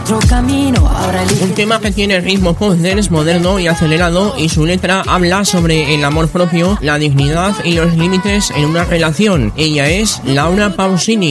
otro camino, ahora elige. Un tema que tiene ritmo post-dance moderno y acelerado, y su letra habla sobre el amor propio, la dignidad y los límites en una relación. Ella es Laura Pausini.